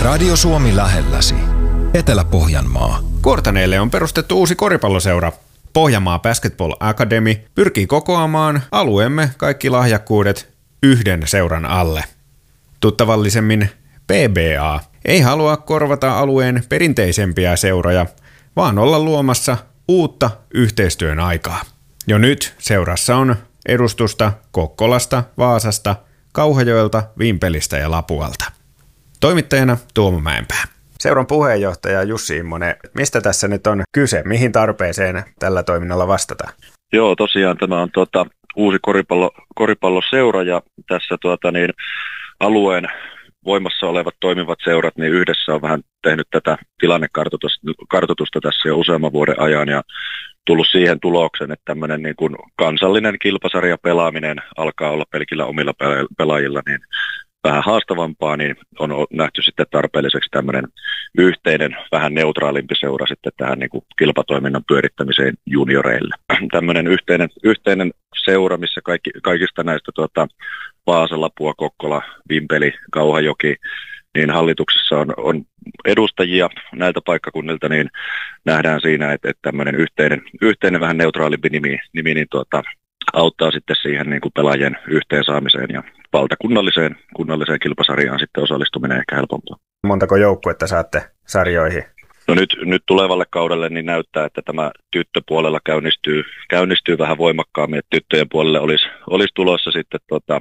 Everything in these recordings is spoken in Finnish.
Radio Suomi lähelläsi. Etelä-Pohjanmaa. Kuortaneelle on perustettu uusi koripalloseura. Pohjanmaa Basketball Academy pyrkii kokoamaan alueemme kaikki lahjakkuudet yhden seuran alle. Tuttavallisemmin PBA ei halua korvata alueen perinteisempiä seuroja, vaan olla luomassa uutta yhteistyön aikaa. Jo nyt seurassa on edustusta Kokkolasta, Vaasasta, Kauhajoelta, Vimpelistä ja Lapualta. Toimittajana Tuomo Mäenpää. Seuran puheenjohtaja Jussi Immonen, mistä tässä nyt on kyse? Mihin tarpeeseen tällä toiminnalla vastataan? Joo, tosiaan tämä on uusi koripalloseura ja tässä alueen voimassa olevat toimivat seurat niin yhdessä on vähän tehnyt tätä tilannekartoitusta tässä jo useamman vuoden ajan ja tullut siihen tulokseen, että tämmöinen niin kuin kansallinen kilpasarja pelaaminen alkaa olla pelkillä omilla pelaajilla niin vähän haastavampaa, niin on nähty sitten tarpeelliseksi tämmöinen yhteinen, vähän neutraalimpi seura sitten tähän niin kuin kilpatoiminnan pyörittämiseen junioreille. Tämmöinen yhteinen seura, missä kaikista näistä Vaasa, Lapua, Kokkola, Vimpeli, Kauhajoki, niin hallituksessa on edustajia näiltä paikkakunnilta, niin nähdään siinä, että tämmöinen yhteinen vähän neutraalimpi nimi niin auttaa sitten siihen niin kuin pelaajien yhteensaamiseen ja valtakunnalliseen kilpasarjaan sitten osallistuminen ehkä helpompaa. Montako joukkuetta saatte sarjoihin? No nyt tulevalle kaudelle niin näyttää, että tämä tyttöpuolella käynnistyy vähän voimakkaammin, että tyttöjen puolelle olisi tulossa sitten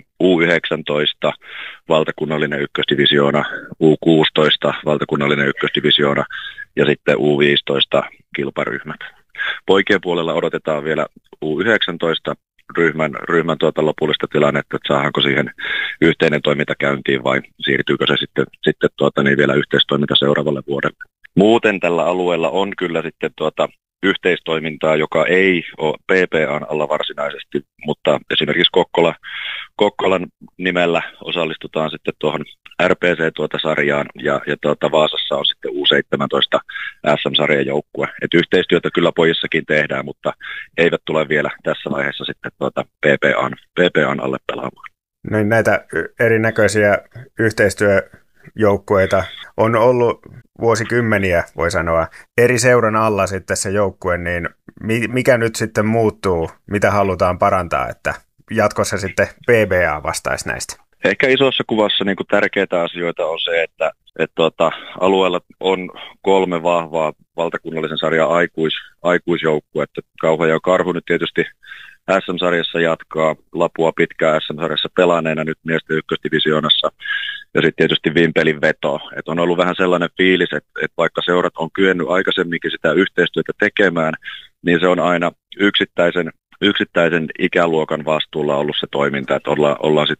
U19 valtakunnallinen ykkösdivisioona, U16 valtakunnallinen ykkösdivisioona ja sitten U15 kilparyhmät. Poikien puolella odotetaan vielä U19 ryhmän lopullista tilannetta, että saadaanko siihen yhteinen toiminta käyntiin vai siirtyykö se sitten vielä yhteistoiminta seuraavalle vuodelle. Muuten tällä alueella on kyllä sitten yhteistoimintaa, joka ei ole PPAn alla varsinaisesti, mutta esimerkiksi Kokkolan nimellä osallistutaan sitten tuohon RPC-sarjaan ja Vaasassa on sitten U17 SM-sarjan joukkue. Et yhteistyötä kyllä pojissakin tehdään, mutta eivät tule vielä tässä vaiheessa sitten PPAn alle pelaamaan. No, näitä erinäköisiä yhteistyöjoukkueita on ollut vuosikymmeniä, voi sanoa. Eri seuran alla sitten se joukkue, niin mikä nyt sitten muuttuu, mitä halutaan parantaa, että jatkossa sitten PBA vastaisi näistä? Ehkä isossa kuvassa niin kuin tärkeitä asioita on se, että alueella on 3 vahvaa valtakunnallisen sarjan aikuisjoukkuetta. Kauhajoen Karhu nyt tietysti SM-sarjassa jatkaa, Lapua pitkään SM-sarjassa pelaaneena nyt miesten ykkösdivisioonassa ja sitten tietysti Vimpelin veto. Et on ollut vähän sellainen fiilis, että vaikka seurat on kyennyt aikaisemminkin sitä yhteistyötä tekemään, niin se on aina yksittäisen ikäluokan vastuulla ollut se toiminta, että ollaan sitten